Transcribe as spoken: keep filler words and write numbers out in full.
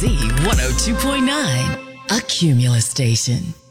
Z one oh two point nine, a Cumulus station.